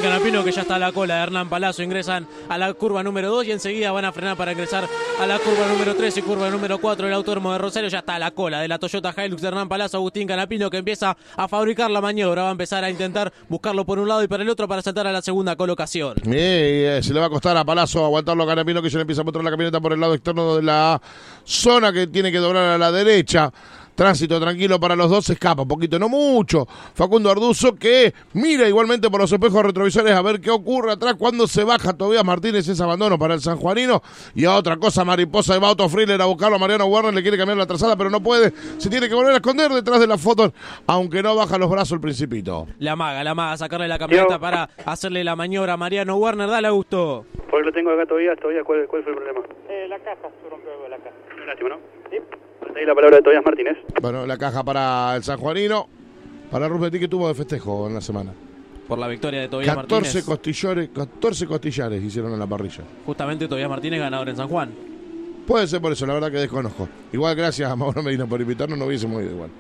Canapino, que ya está a la cola de Hernán Palazzo. Ingresan a la curva número 2 y enseguida van a frenar para ingresar a la curva número 3 y curva número 4 del Autódromo de Rosario. Ya está a la cola de la Toyota Hilux de Hernán Palazzo. Agustín Canapino, que empieza a fabricar la maniobra. Va a empezar a intentar buscarlo por un lado y por el otro para saltar a la segunda colocación. Se le va a costar a Palazzo aguantarlo a Canapino, que ya le empieza a mostrar la camioneta por el lado externo de la zona, que tiene que doblar a la derecha. Tránsito tranquilo para los dos, se escapa un poquito, no mucho. Facundo Arduzo, que mira igualmente por los espejos retrovisores a ver qué ocurre atrás cuando se baja Tobías Martínez. Es abandono para el sanjuanino. Y a otra cosa, mariposa, va Otto Friedler a buscarlo a Mariano Werner, le quiere cambiar la trazada, pero no puede. Se tiene que volver a esconder detrás de la foto, aunque no baja los brazos el Principito. La amaga, sacarle la camioneta para hacerle la maniobra a Mariano Werner. Dale, Augusto. Porque lo tengo acá todavía, ¿cuál fue el problema? La caja, se rompió algo de la caja. Lástima, ¿no? Sí. Ahí la palabra de Tobías Martínez. Bueno, la caja para el sanjuanino, para Rubén, que tuvo de festejo en la semana. Por la victoria de Tobías Martínez. 14 costillares hicieron en la parrilla. Justamente Tobías Martínez ganador en San Juan. Puede ser por eso, la verdad que desconozco. Igual gracias a Mauro Medina por invitarnos, no hubiésemos ido igual.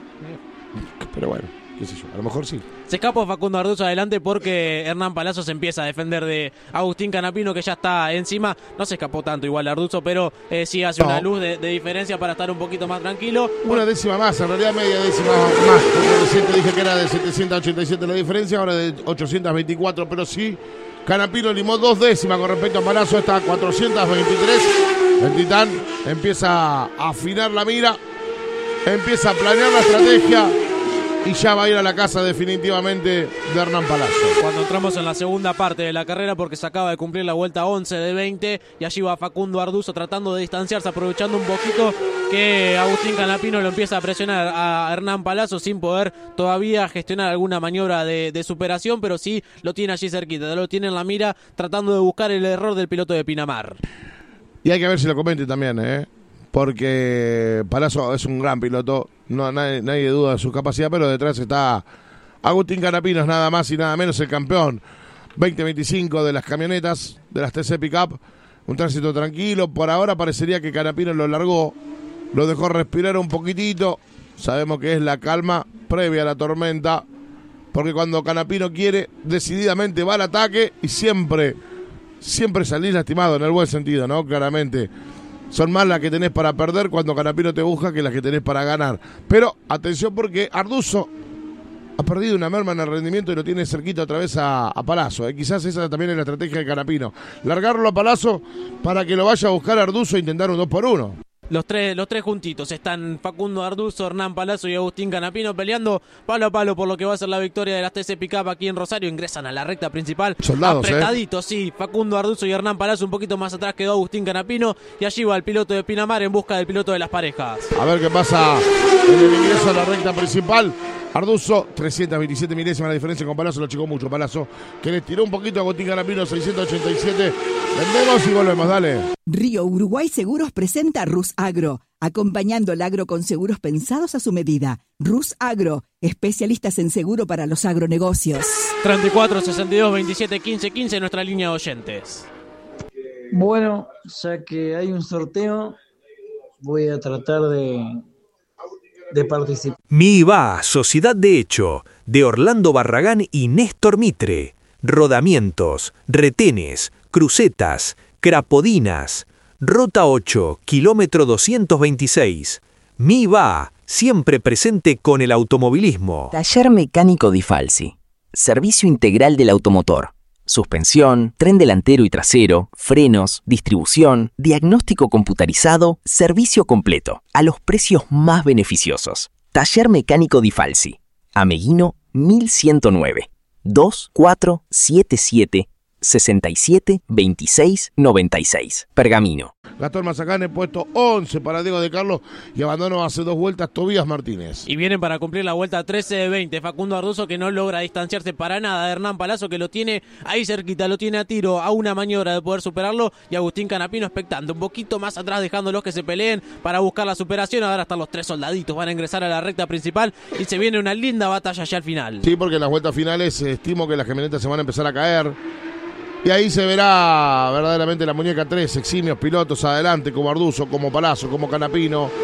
Pero bueno, qué sé yo, a lo mejor sí. Se escapó Facundo Arduzo adelante porque Hernán Palazzo se empieza a defender de Agustín Canapino, que ya está encima. No se escapó tanto igual Arduzo, pero sí hace una luz de diferencia para estar un poquito más tranquilo. Una décima más, en realidad media décima más. Porque recién te dije que era de 787 la diferencia, ahora de 824, pero sí, Canapino limó 2 décimas con respecto a Palazzo, está a 423. El Titán empieza a afinar la mira, empieza a planear la estrategia y ya va a ir a la casa definitivamente de Hernán Palazzo. Cuando entramos en la segunda parte de la carrera, porque se acaba de cumplir la vuelta 11 de 20, y allí va Facundo Arduzo tratando de distanciarse, aprovechando un poquito que Agustín Canapino lo empieza a presionar a Hernán Palazzo sin poder todavía gestionar alguna maniobra de superación, pero sí lo tiene allí cerquita, lo tiene en la mira, tratando de buscar el error del piloto de Pinamar. Y hay que ver si lo comente también, porque Palazzo es un gran piloto, no nadie duda de su capacidad, pero detrás está Agustín Canapino, es nada más y nada menos el campeón 2025 de las camionetas, de las TC Pickup. Un tránsito tranquilo, por ahora parecería que Canapino lo largó, lo dejó respirar un poquitito. Sabemos que es la calma previa a la tormenta, porque cuando Canapino quiere, decididamente va al ataque y siempre salís lastimado, en el buen sentido, ¿no? Claramente. Son más las que tenés para perder cuando Canapino te busca que las que tenés para ganar. Pero atención, porque Arduzo ha perdido una merma en el rendimiento y lo tiene cerquita otra vez a Palazzo. Quizás esa también es la estrategia de Canapino. Largarlo a Palazzo para que lo vaya a buscar Arduzo e intentar un 2-1. Los tres juntitos están Facundo Arduzo, Hernán Palazzo y Agustín Canapino peleando palo a palo por lo que va a ser la victoria de las TC Pickup aquí en Rosario. Ingresan a la recta principal. Soldados, apretaditos, sí. Facundo Arduzo y Hernán Palazzo un poquito más atrás quedó Agustín Canapino y allí va el piloto de Pinamar en busca del piloto de las parejas. A ver qué pasa en el ingreso a la recta principal. Arduzo, 327 milésimas la diferencia con Palazzo, lo achicó mucho Palazzo, que le tiró un poquito a Agustín Canapino, 687. Vendemos y volvemos, dale. Río Uruguay Seguros presenta Rus Agro, acompañando al agro con seguros pensados a su medida. Rus Agro, especialistas en seguro para los agronegocios. 34 62 27 15 15, nuestra línea de oyentes. Bueno, ya que hay un sorteo, voy a tratar de participar. MIVA, Sociedad de Hecho, de Orlando Barragán y Néstor Mitre. Rodamientos, retenes, crucetas, crapodinas. Rota 8, kilómetro 226. MIVA, siempre presente con el automovilismo. Taller Mecánico Di Falsi. Servicio integral del automotor. Suspensión, tren delantero y trasero, frenos, distribución, diagnóstico computarizado, servicio completo, a los precios más beneficiosos. Taller Mecánico Di Falsi. Ameguino 1109. 2477 67 26 96. Pergamino. Gastón Mazacane, puesto 11 para Diego de Carlos y abandonó hace 2 vueltas Tobías Martínez. Y vienen para cumplir la vuelta 13 de 20. Facundo Arduzo, que no logra distanciarse para nada de Hernán Palazzo, que lo tiene ahí cerquita, lo tiene a tiro, a una maniobra de poder superarlo. Y Agustín Canapino expectante, un poquito más atrás, dejándolos que se peleen para buscar la superación. Ahora están los 3 soldaditos, van a ingresar a la recta principal y se viene una linda batalla ya al final. Sí, porque en las vueltas finales estimo que las camionetas se van a empezar a caer. Y ahí se verá verdaderamente la muñeca 3, eximios pilotos adelante, como Arduzo, como Palazzo, como Canapino,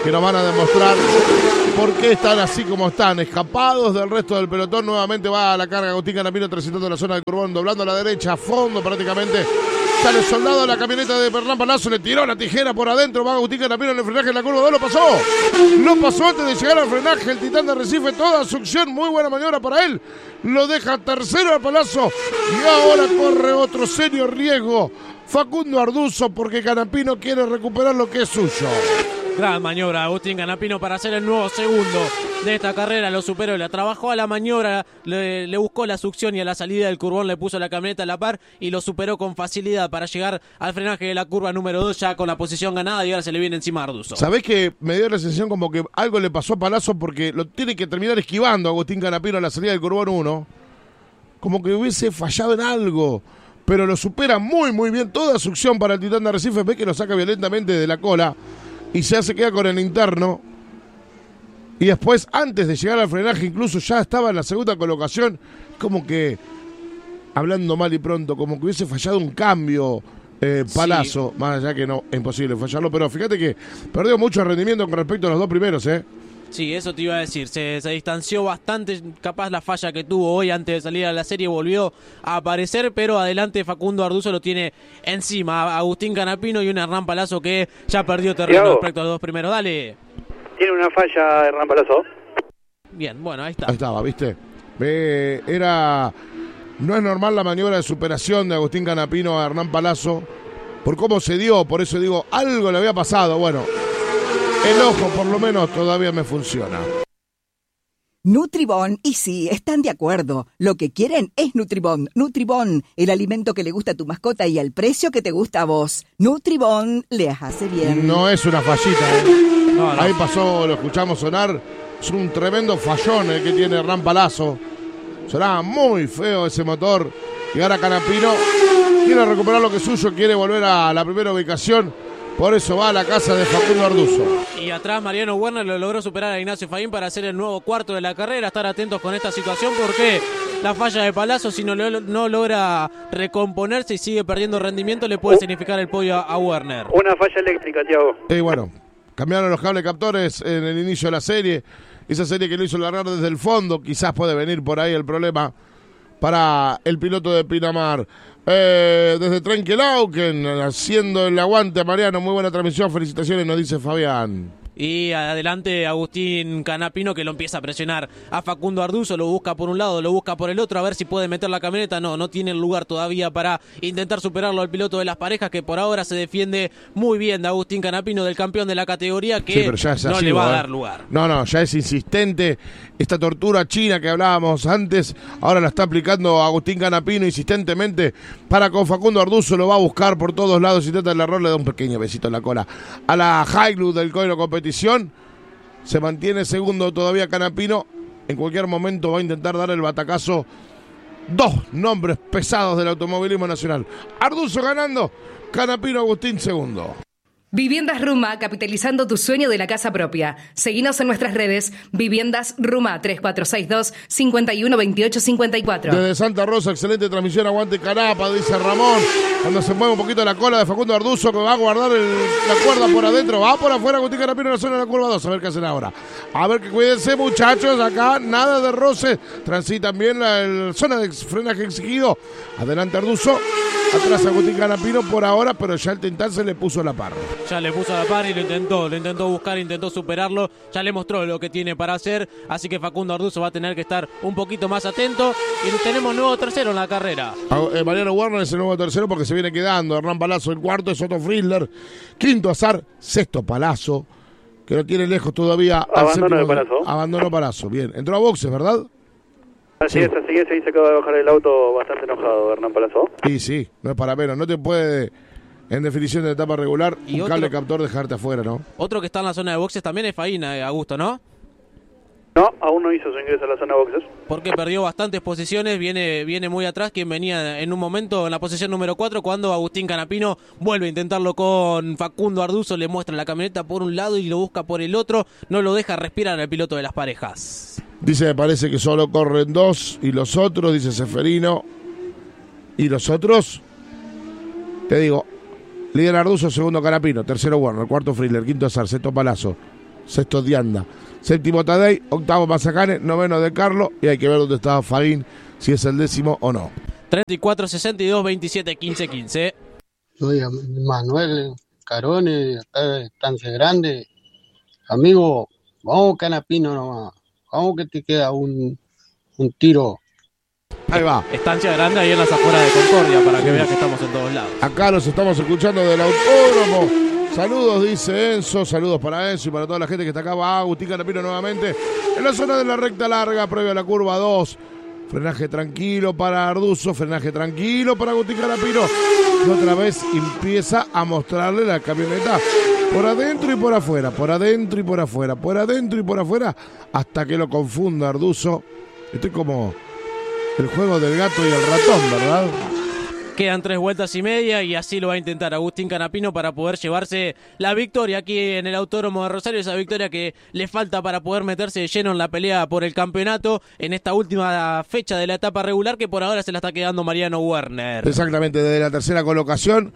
que nos van a demostrar por qué están así como están, escapados del resto del pelotón. Nuevamente va a la carga Agustín Canapino, transitando la zona del Curbón, doblando a la derecha, a fondo prácticamente. Sale Soldado de la camioneta de Hernán Palazzo, le tiró la tijera por adentro, va Agustín Canapino en el frenaje en la curva 2, lo pasó antes de llegar al frenaje, el Titán de Recife, toda succión, muy buena maniobra para él, lo deja tercero a Palazzo, y ahora corre otro serio riesgo, Facundo Arduzo, porque Canapino quiere recuperar lo que es suyo. Gran maniobra Agustín Canapino para hacer el nuevo segundo de esta carrera, lo superó, la trabajó a la maniobra, le buscó la succión y a la salida del curbón le puso la camioneta a la par y lo superó con facilidad para llegar al frenaje de la curva número 2 ya con la posición ganada y ahora se le viene encima a Arduzo. ¿Sabés que me dio la sensación como que algo le pasó a Palazzo porque lo tiene que terminar esquivando Agustín Canapino a la salida del curbón 1? Como que hubiese fallado en algo, pero lo supera muy bien, toda succión para el Titán de Arrecife, ve que lo saca violentamente de la cola y ya se queda con el interno. Y después, antes de llegar al frenaje, incluso ya estaba en la segunda colocación, como que, hablando mal y pronto, como que hubiese fallado un cambio Palazzo, sí. Más allá que no, es imposible fallarlo, pero fíjate que perdió mucho rendimiento con respecto a los dos primeros, Sí, eso te iba a decir, se distanció bastante, capaz la falla que tuvo hoy antes de salir a la serie volvió a aparecer, pero adelante Facundo Arduzo lo tiene encima, Agustín Canapino y un Hernán Palazzo que ya perdió terreno respecto a los dos primeros. Dale. Tiene una falla Hernán Palazzo. Bien, bueno, ahí está. Ahí estaba, ¿viste? No es normal la maniobra de superación de Agustín Canapino a Hernán Palazzo, por cómo se dio, por eso digo, algo le había pasado, bueno. El ojo, por lo menos, todavía me funciona. Nutribón, y sí, están de acuerdo. Lo que quieren es Nutribón. Nutribón, el alimento que le gusta a tu mascota y al precio que te gusta a vos. Nutribón les hace bien. No es una fallita, No. Ahí pasó, lo escuchamos sonar. Es un tremendo fallón el que tiene Hernán Palazzo. Sonaba muy feo ese motor. Y ahora Canapino quiere recuperar lo que es suyo, quiere volver a la primera ubicación. Por eso va a la casa de Facundo Arduzo. Y atrás Mariano Werner lo logró superar a Ignacio Faín para hacer el nuevo cuarto de la carrera. Estar atentos con esta situación porque la falla de Palazzo, si no logra recomponerse y sigue perdiendo rendimiento, le puede significar el podio a Werner. Una falla eléctrica, Thiago. Bueno, cambiaron los cable captores en el inicio de la serie. Esa serie que lo hizo largar desde el fondo. Quizás puede venir por ahí el problema para el piloto de Pinamar. Desde Trenquelauquen, haciendo el aguante a Mariano, muy buena transmisión, felicitaciones, nos dice Fabián. Y adelante Agustín Canapino que lo empieza a presionar a Facundo Arduzo, lo busca por un lado, lo busca por el otro, a ver si puede meter la camioneta. No tiene el lugar todavía para intentar superarlo al piloto de las parejas, que por ahora se defiende muy bien de Agustín Canapino, del campeón de la categoría, que no le va a dar lugar. No, ya es insistente. Esta tortura china que hablábamos antes, ahora la está aplicando Agustín Canapino insistentemente para con Facundo Arduzo, lo va a buscar por todos lados, intenta el error, le da un pequeño besito en la cola a la Hilux del Coiro Competición. Se mantiene segundo todavía Canapino. En cualquier momento va a intentar dar el batacazo. Dos nombres pesados del automovilismo nacional. Arduzo ganando, Canapino Agustín segundo. Viviendas Ruma, capitalizando tu sueño de la casa propia. Seguinos en nuestras redes, Viviendas Ruma, 3462-512854. Desde Santa Rosa, excelente transmisión, aguante Carapa, dice Ramón. Cuando se mueve un poquito la cola de Facundo Arduzo, que va a guardar la cuerda por adentro, va por afuera, Agustín Canapino en la zona de la curva 2, a ver qué hacen ahora. A ver que cuídense, muchachos, acá nada de roce. Transitan bien la zona de frenaje exigido. Adelante Arduzo, atrás Agustín Canapino por ahora, pero ya el Tintán se le puso a la par. Ya le puso a la par y lo intentó buscar, intentó superarlo, ya le mostró lo que tiene para hacer, así que Facundo Arduzo va a tener que estar un poquito más atento y tenemos nuevo tercero en la carrera. Mariano Werner es el nuevo tercero porque se viene quedando, Hernán Palazzo el cuarto, es Otto Friedler, quinto Azar, sexto Palazzo, que lo tiene lejos todavía. Abandono de Palazzo. Abandonó Palazzo, bien, entró a boxes, ¿verdad? Así es, ahí se acaba de bajar el auto bastante enojado Hernán Palazzo. Sí, no es para menos, no te puede... En definición de etapa regular, y un cable captor dejarte afuera, ¿no? Otro que está en la zona de boxes también es Faína, Augusto, ¿no? No, aún no hizo su ingreso a la zona de boxes. Porque perdió bastantes posiciones, viene muy atrás, quien venía en un momento en la posición número 4, cuando Agustín Canapino vuelve a intentarlo con Facundo Arduzo, le muestra la camioneta por un lado y lo busca por el otro, no lo deja respirar al piloto de las parejas. Dice, me parece que solo corren dos, y los otros, dice Seferino, y los otros, te digo, líder Arduzo, segundo Canapino, tercero Werner, cuarto Friedler, quinto Azar, sexto Palazzo, sexto Dianda, séptimo Tadei, octavo Mazacane, noveno De Carlo, y hay que ver dónde está Farín, si es el décimo o no. 34-62-27-15-15. Soy Manuel Carone, acá de Estancia Grande. Amigo, vamos Canapino nomás. Vamos que te queda un tiro. Ahí va. Estancia Grande, ahí en las afueras de Concordia, para que vean que estamos en todos lados. Acá los estamos escuchando del autódromo. Saludos, dice Enzo. Saludos para Enzo y para toda la gente que está acá. Va Agustín Canapino nuevamente en la zona de la recta larga, previo a la curva 2. Frenaje tranquilo para Arduzo, frenaje tranquilo para Agustín Canapino. Y otra vez empieza a mostrarle la camioneta por adentro y por afuera, por adentro y por afuera, por adentro y por afuera, hasta que lo confunda Arduzo. Esto es como el juego del gato y el ratón, ¿verdad? Quedan 3 vueltas y media y así lo va a intentar Agustín Canapino para poder llevarse la victoria aquí en el Autódromo de Rosario, esa victoria que le falta para poder meterse de lleno en la pelea por el campeonato en esta última fecha de la etapa regular, que por ahora se la está quedando Mariano Werner. Exactamente, desde la tercera colocación,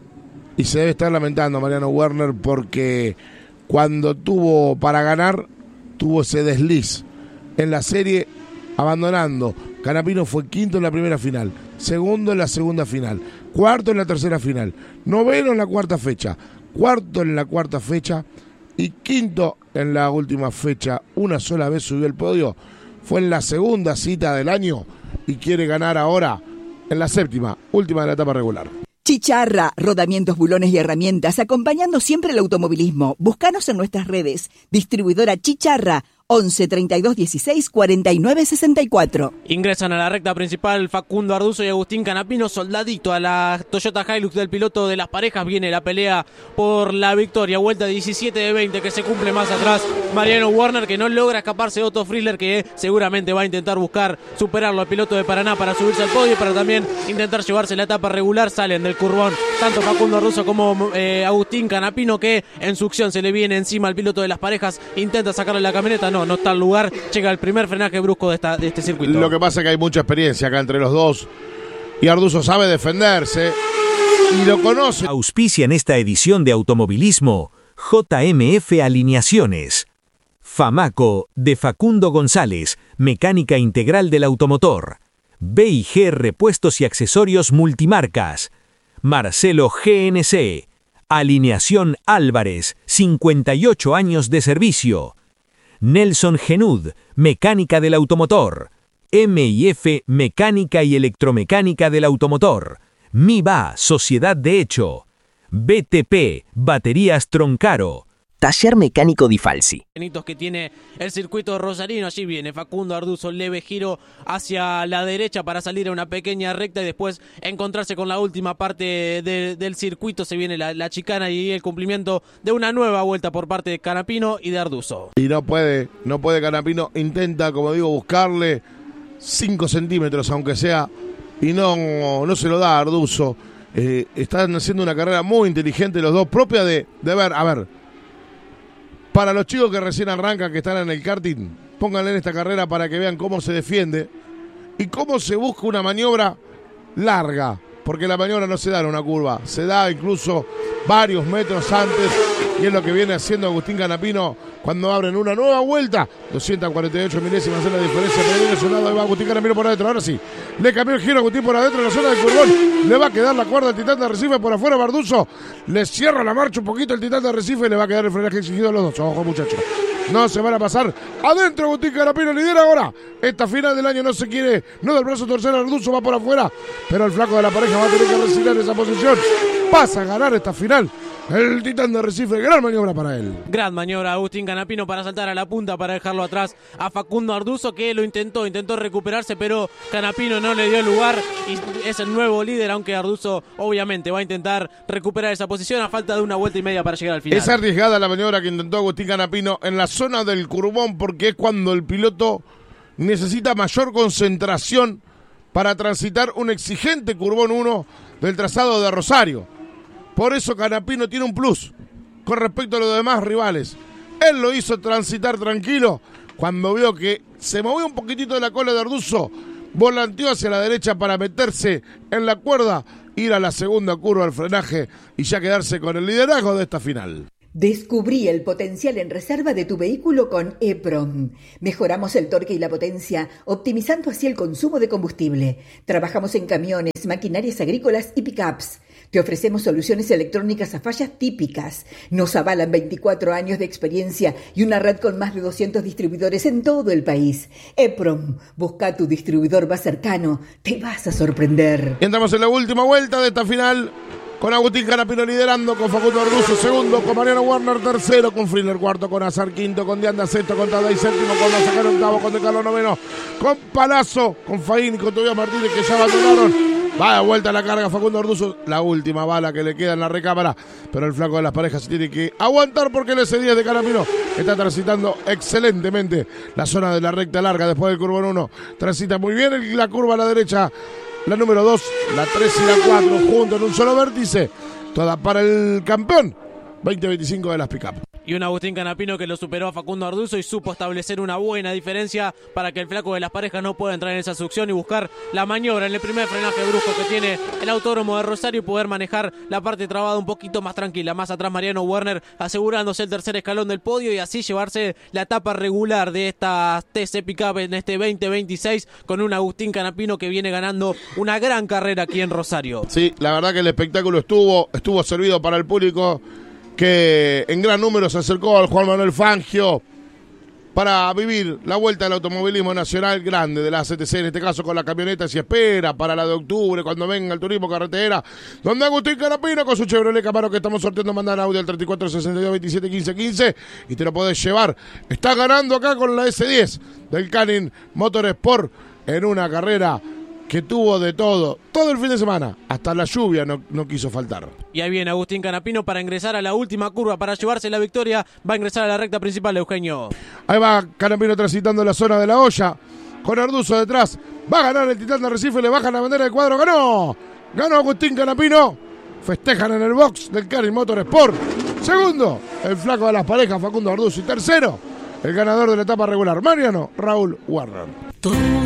y se debe estar lamentando Mariano Werner porque cuando tuvo para ganar, tuvo ese desliz en la serie, abandonando. Canapino fue quinto en la primera final, segundo en la segunda final, cuarto en la tercera final, noveno en la cuarta fecha, cuarto en la cuarta fecha y quinto en la última fecha. Una sola vez subió el podio, fue en la segunda cita del año y quiere ganar ahora en la séptima, última de la etapa regular. Chicharra, rodamientos, bulones y herramientas, acompañando siempre el automovilismo. Búscanos en nuestras redes. Distribuidora Chicharra, 11 32 16 49 64. Ingresan a la recta principal Facundo Arduzo y Agustín Canapino, soldadito a la Toyota Hilux del piloto de las parejas. Viene la pelea por la victoria, vuelta 17 de 20 que se cumple más atrás. Mariano Werner, que no logra escaparse de Otto Frizzler, que seguramente va a intentar buscar superarlo al piloto de Paraná para subirse al podio, para también intentar llevarse la etapa regular. Salen del curbón tanto Facundo Arduzo como Agustín Canapino, que en succión se le viene encima al piloto de las parejas, intenta sacarle la camioneta, no está al lugar, llega el primer frenaje brusco de este circuito. Lo que pasa es que hay mucha experiencia acá entre los dos y Arduzo sabe defenderse y lo conoce. Auspicia en esta edición de Automovilismo JMF Alineaciones, Famaco de Facundo González, mecánica integral del automotor, B&G Repuestos y Accesorios Multimarcas, Marcelo GNC, Alineación Álvarez, 58 años de servicio, Nelson Genud, mecánica del automotor, M&F Mecánica y Electromecánica del automotor, MIBA Sociedad de Hecho, BTP Baterías Troncaro, Taller Mecánico Di Falsi. Que tiene el circuito rosarino, allí viene Facundo Arduzo, leve giro hacia la derecha para salir a una pequeña recta y después encontrarse con la última parte del circuito. Se viene la chicana y el cumplimiento de una nueva vuelta por parte de Canapino y de Arduzo. Y no puede Canapino, intenta, como digo, buscarle 5 centímetros aunque sea, y no se lo da a Arduzo. Están haciendo una carrera muy inteligente los dos, propia de ver, a ver, para los chicos que recién arrancan, que están en el karting, pónganle en esta carrera para que vean cómo se defiende y cómo se busca una maniobra larga, porque la maniobra no se da en una curva, se da incluso varios metros antes, y es lo que viene haciendo Agustín Canapino cuando abren una nueva vuelta. 248 milésimas es la diferencia, pero viene sonado, ahí va Agustín Canapino por adentro. Ahora sí, le cambió el giro a Agustín por adentro en la zona del curbón, le va a quedar la cuerda al Titán de Arrecife por afuera. Arduzo le cierra la marcha un poquito el Titán de Arrecife y le va a quedar el frenaje exigido a los dos. Ojo, muchachos, no se van a pasar adentro. Agustín Canapino lidera ahora esta final del año, no se quiere, no del brazo torcer, Arduzo va por afuera, pero el flaco de la pareja va a tener que resignar esa posición, pasa a ganar esta final el Titán de Arrecife. Gran maniobra para él. Gran maniobra Agustín Canapino para saltar a la punta, para dejarlo atrás a Facundo Arduzo, que lo intentó recuperarse, pero Canapino no le dio lugar y es el nuevo líder, aunque Arduzo obviamente va a intentar recuperar esa posición a falta de una vuelta y media para llegar al final. Es arriesgada la maniobra que intentó Agustín Canapino en la zona del curbón, porque es cuando el piloto necesita mayor concentración para transitar un exigente curbón 1 del trazado de Rosario. Por eso Canapino tiene un plus con respecto a los demás rivales. Él lo hizo transitar tranquilo cuando vio que se movió un poquitito de la cola de Arduzo, volanteó hacia la derecha para meterse en la cuerda, ir a la segunda curva al frenaje y ya quedarse con el liderazgo de esta final. Descubrí el potencial en reserva de tu vehículo con EPROM. Mejoramos el torque y la potencia, optimizando así el consumo de combustible. Trabajamos en camiones, maquinarias agrícolas y pickups. Te ofrecemos soluciones electrónicas a fallas típicas. Nos avalan 24 años de experiencia y una red con más de 200 distribuidores en todo el país. EPROM, busca tu distribuidor más cercano. Te vas a sorprender. Y entramos en la última vuelta de esta final, con Agustín Canapino liderando, con Facundo Arduzo segundo, con Mariano Werner tercero, con Friller cuarto, con Azar quinto, con Dianda sexto, con Tadei séptimo, con Lazacar octavo, con De Carlo noveno, con Palazzo, con Faín y con Tobias Martínez, que ya abandonaron. Va de vuelta a la carga Facundo Arduzo, la última bala que le queda en la recámara, pero el flaco de las parejas se tiene que aguantar porque el S10 de Canapino está transitando excelentemente la zona de la recta larga después del curvo 1. Transita muy bien la curva a la derecha. La número 2, la 3 y la 4 juntos en un solo vértice. Toda para el campeón 2025 de las pick-up. Y un Agustín Canapino que lo superó a Facundo Arduzo y supo establecer una buena diferencia para que el flaco de las parejas no pueda entrar en esa succión y buscar la maniobra en el primer frenaje brusco que tiene el Autódromo de Rosario y poder manejar la parte trabada un poquito más tranquila. Más atrás Mariano Werner asegurándose el tercer escalón del podio y así llevarse la etapa regular de esta TC Pickup en este 2026 con un Agustín Canapino que viene ganando una gran carrera aquí en Rosario. Sí, la verdad que el espectáculo estuvo servido para el público, que en gran número se acercó al Juan Manuel Fangio para vivir la vuelta del automovilismo nacional grande de la CTC, en este caso con la camioneta se espera para la de octubre, cuando venga el turismo carretera, donde Agustín Canapino con su Chevrolet Camaro que estamos sorteando, mandar audio al 34 62 27 15 15 y te lo podés llevar. Está ganando acá con la S10 del Canin Motorsport en una carrera que tuvo de todo el fin de semana, hasta la lluvia no quiso faltar. Y ahí viene Agustín Canapino para ingresar a la última curva, para llevarse la victoria, va a ingresar a la recta principal, Eugenio. Ahí va Canapino transitando la zona de la olla, con Arduzo detrás, va a ganar el Titán de Arrecife, le bajan la bandera del cuadro, ganó Agustín Canapino, festejan en el box del Canin Motorsport, segundo, el flaco de las parejas Facundo Arduzo y tercero, el ganador de la etapa regular, Mariano Raúl Werner.